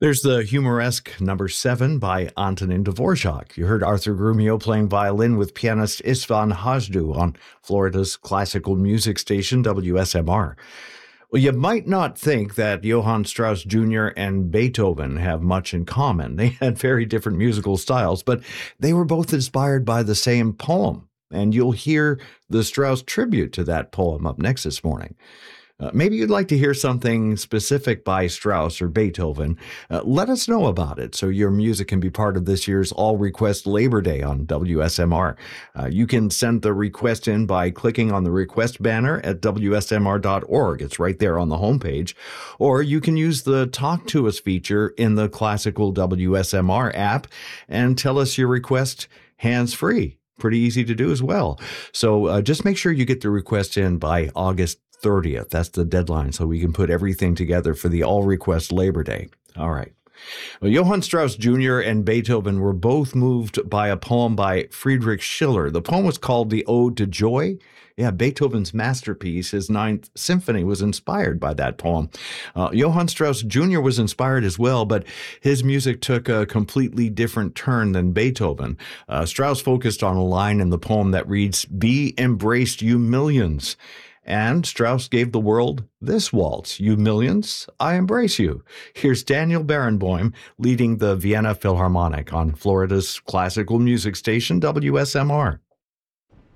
There's the humoresque number 7 by Antonin Dvorak. You heard Arthur Grumio playing violin with pianist Istvan Hajdu on Florida's classical music station, WSMR. Well, you might not think that Johann Strauss Jr. and Beethoven have much in common. They had very different musical styles, but they were both inspired by the same poem. And you'll hear the Strauss tribute to that poem up next this morning. Maybe you'd like to hear something specific by Strauss or Beethoven. Let us know about it so your music can be part of this year's All Request Labor Day on WSMR. You can send the request in by clicking on the request banner at WSMR.org. It's right there on the homepage. Or you can use the Talk to Us feature in the classical WSMR app and tell us your request hands-free. Pretty easy to do as well. So just make sure you get the request in by August 30th. That's the deadline, so we can put everything together for the All Request Labor Day. All right. Well, Johann Strauss Jr. and Beethoven were both moved by a poem by Friedrich Schiller. The poem was called The Ode to Joy. Yeah, Beethoven's masterpiece, his Ninth Symphony, was inspired by that poem. Johann Strauss Jr. was inspired as well, but his music took a completely different turn than Beethoven. Strauss focused on a line in the poem that reads, "Be embraced, you millions." And Strauss gave the world this waltz, "You millions, I embrace you." Here's Daniel Barenboim leading the Vienna Philharmonic on Florida's classical music station, WSMR.